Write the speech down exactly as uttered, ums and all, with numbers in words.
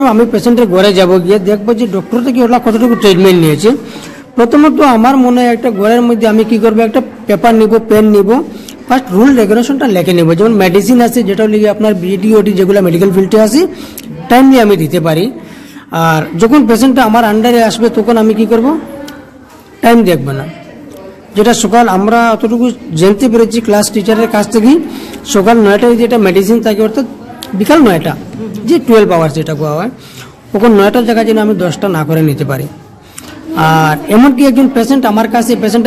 আমি পেশেন্টের ঘরে যাব, গিয়ে দেখবো যে ডক্টর থেকে ওরা কতটুকু ট্রিটমেন্ট নিয়েছে। প্রথমত আমার মনে হয় একটা ঘরের মধ্যে আমি কি করবো, একটা পেপার নিব, পেন নিব, ফার্স্ট রুল রেগুলেশনটা লেখে নেব। যেমন মেডিসিন আছে, যেটা লিগে আপনার বিডি ওটি যেগুলো মেডিকেল ফিল্ডে আছে টাইমলি আমি দিতে পারি। আর যখন পেশেন্টটা আমার আন্ডারে আসবে তখন আমি কি করব, টাইম দেখবো না। যেটা সকাল আমরা অতটুকু জানতে পেরেছি ক্লাস টিচারের কাছ থেকে, সকাল নয়টায় যেটা মেডিসিন থাকে, অর্থাৎ বিকাল নয়টা যে টুয়েলভ আওয়ার্স যেটা কোয়া হয়, ওখানে নয়টার জায়গায় যেন আমি দশটা না করে নিতে পারি। আর এমনকি একজন পেশেন্ট আমার কাছে পেশেন্ট